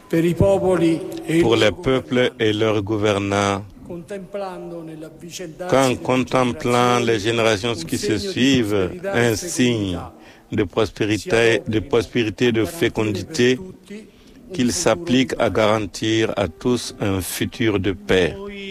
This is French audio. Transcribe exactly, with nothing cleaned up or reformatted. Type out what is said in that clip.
pour les peuples et leurs gouvernants, qu'en contemplant les générations qui se suivent, un signe de prospérité, de prospérité, de fécondité, qu'il s'applique à garantir à tous un futur de paix.